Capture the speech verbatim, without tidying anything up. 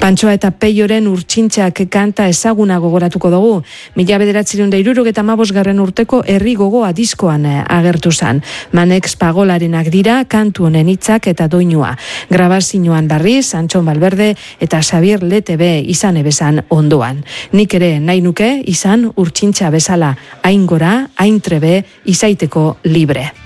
Pantsoa eta Peioren urtsintxak kanta ezaguna gogoratuko dugu. Mila bederatziehun eta hirurogeita hamabosgarren urteko herri gogoa diskoan agertu zan. Manex Pagolarenak dira kantu honen hitzak eta doinua. Grabazioan berriz, Antxon Balberde eta Xabier Letebe izan ebezan ondoan. Nik ere nahi nuke izan urtsintxa bezala, hain gora, hain trebe, izaiteko libre.